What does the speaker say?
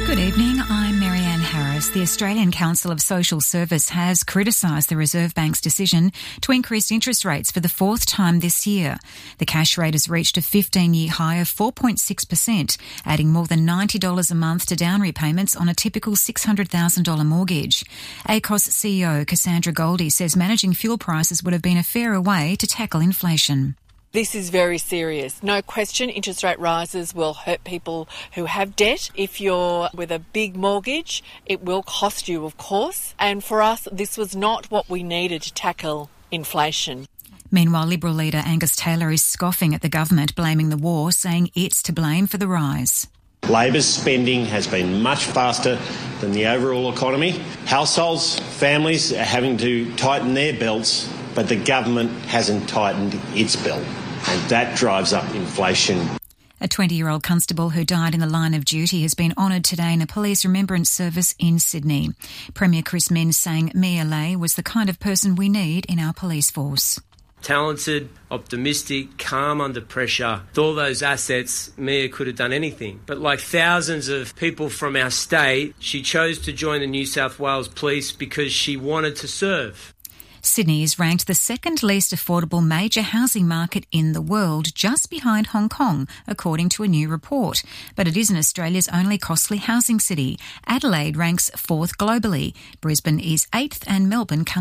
Good evening, I'm Marianne Harris. The Australian Council of Social Service has criticised the Reserve Bank's decision to increase interest rates for the fourth time this year. The cash rate has reached a 15-year high of 4.6%, adding more than $90 a month to down repayments on a typical $600,000 mortgage. ACOS CEO Cassandra Goldie says managing fuel prices would have been a fairer way to tackle inflation. This is very serious. No question, interest rate rises will hurt people who have debt. If you're with a big mortgage, it will cost you, of course. And for us, this was not what we needed to tackle inflation. Meanwhile, Liberal leader Angus Taylor is scoffing at the government, blaming the war, saying it's to blame for the rise. Labor's spending has been much faster than the overall economy. Households, families are having to tighten their belts, but the government hasn't tightened its belt, and that drives up inflation. A 20-year-old constable who died in the line of duty has been honoured today in a police remembrance service in Sydney. Premier Chris Minns saying Mia Lay was the kind of person we need in our police force. Talented, optimistic, calm under pressure. With all those assets, Mia could have done anything. But like thousands of people from our state, she chose to join the New South Wales Police because she wanted to serve. Sydney is ranked the second least affordable major housing market in the world, just behind Hong Kong, according to a new report. But it isn't Australia's only costly housing city. Adelaide ranks fourth globally. Brisbane is eighth and Melbourne comes